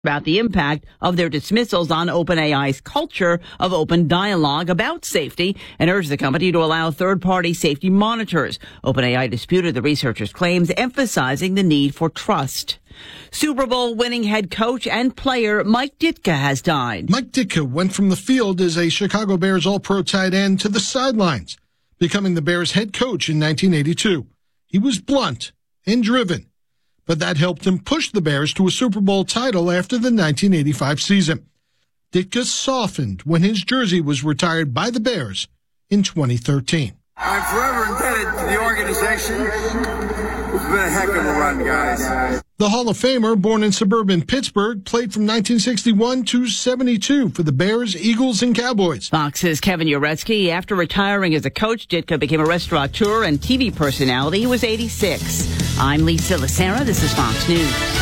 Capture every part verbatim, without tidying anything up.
about the impact of their dismissals on OpenAI's culture of open dialogue about safety and urged the company to allow third-party safety monitors. OpenAI disputed the researchers' claims, emphasizing the need for trust. Super Bowl winning head coach and player Mike Ditka has died. Mike Ditka went from the field as a Chicago Bears All-Pro tight end to the sidelines, becoming the Bears head coach in nineteen eighty-two. He was blunt and driven, but that helped him push the Bears to a Super Bowl title after the nineteen eighty-five season. Ditka softened when his jersey was retired by the Bears in twenty thirteen. I'm forever indebted to the organization. It's been a heck of a run, guys. The Hall of Famer, born in suburban Pittsburgh, played from nineteen sixty-one to seventy-two for the Bears, Eagles, and Cowboys. Fox's Kevin Uretsky. After retiring as a coach, Ditka became a restaurateur and T V personality. He was eighty-six. I'm Lisa Lacera. This is Fox News.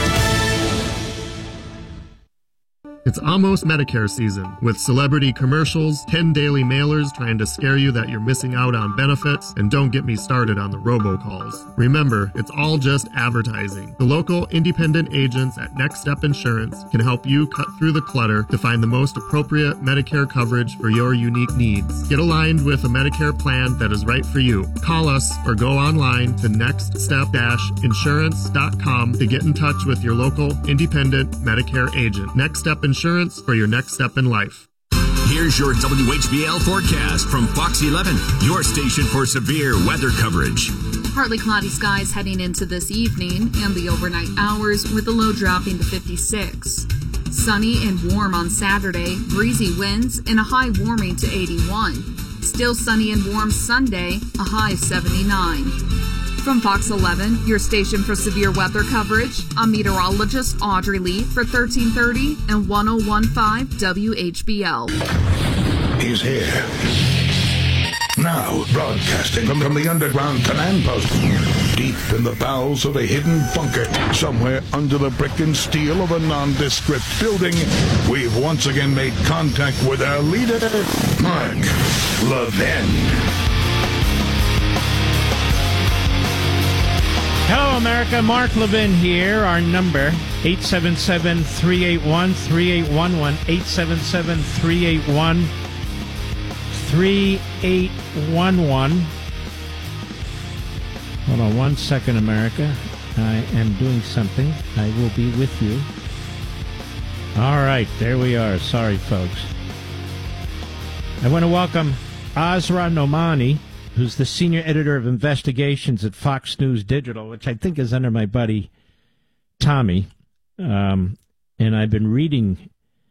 It's almost Medicare season, with celebrity commercials, ten daily mailers trying to scare you that you're missing out on benefits, and don't get me started on the robocalls. Remember, it's all just advertising. The local independent agents at Next Step Insurance can help you cut through the clutter to find the most appropriate Medicare coverage for your unique needs. Get aligned with a Medicare plan that is right for you. Call us or go online to next step insurance dot com to get in touch with your local independent Medicare agent. Next Step Insurance. Insurance for your next step in life. Here's your W H B L forecast from Fox eleven, your station for severe weather coverage. Partly cloudy skies heading into this evening and the overnight hours, with the low dropping to fifty-six. Sunny and warm on Saturday, breezy winds, and a high warming to eighty-one. Still sunny and warm Sunday, a high seventy-nine. From Fox eleven, your station for severe weather coverage, I'm meteorologist Audrey Lee for thirteen thirty and ten fifteen W H B L. He's here. Now, broadcasting from, from the underground command post, deep in the bowels of a hidden bunker, somewhere under the brick and steel of a nondescript building, we've once again made contact with our leader, Mark Levin. Hello, America. Mark Levin here. Our number, eight seven seven, three eight one, three eight one one, eight seven seven, three eight one, three eight one one. Hold on one second, America. I am doing something. I will be with you. All right, there we are. Sorry, folks. I want to welcome Azra Nomani, who's the senior editor of investigations at Fox News Digital, which I think is under my buddy Tommy. Um, and I've been reading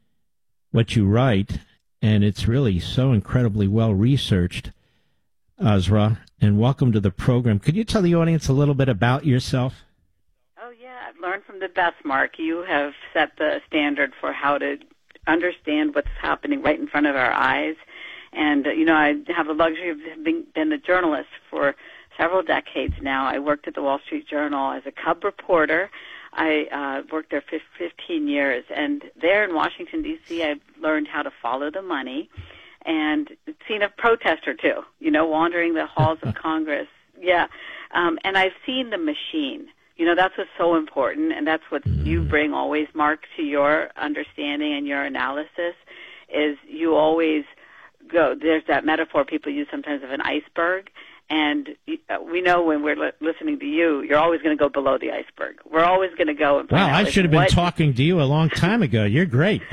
what you write, and it's really so incredibly well researched, Azra. And welcome to the program. Could you tell the audience a little bit about yourself? Oh, yeah. I've learned from the best, Mark. You have set the standard for how to understand what's happening right in front of our eyes. And, uh, you know, I have the luxury of having been a journalist for several decades now. I worked at the Wall Street Journal as a cub reporter. I uh, worked there for fifteen years. And there in Washington, D C, I've learned how to follow the money and seen a protester, too, you know, wandering the halls of Congress. Yeah. Um, and I've seen the machine. You know, that's what's so important, and that's what you bring always, Mark, to your understanding and your analysis, is you always go, there's that metaphor people use sometimes of an iceberg, and we know when we're li- listening to you, you're always going to go below the iceberg. We're always going to go and find Wow, out, I like, should have been what... talking to you a long time ago. You're great.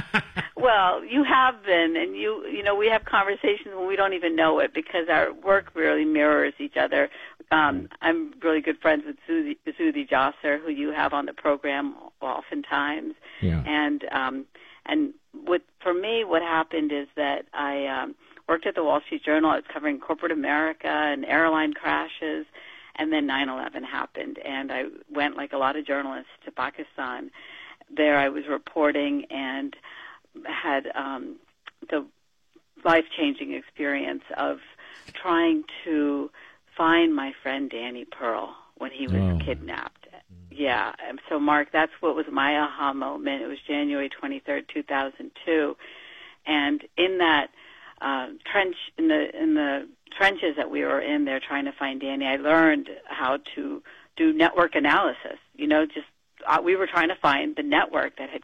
Well, you have been, and you you know, we have conversations when we don't even know it because our work really mirrors each other. Um, I'm really good friends with Susie, Susie Josser, who you have on the program oftentimes, yeah. and um, and what for me, what happened is that I um, worked at the Wall Street Journal. I was covering corporate America and airline crashes, and then nine eleven happened, and I went, like a lot of journalists, to Pakistan. There I was reporting and had um, the life-changing experience of trying to find my friend Danny Pearl when he was oh. kidnapped. Yeah, and so Mark, that's what was my aha moment. It was January twenty-third, two thousand two, and in that uh, trench, in the in the trenches that we were in there trying to find Danny, I learned how to do network analysis. You know, just uh, we were trying to find the network that had